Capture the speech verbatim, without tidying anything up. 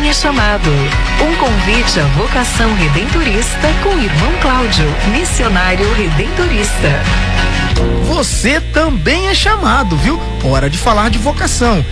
também é chamado. Um convite à vocação redentorista com o irmão Cláudio, missionário redentorista. Você também é chamado, viu? Hora de falar de vocação.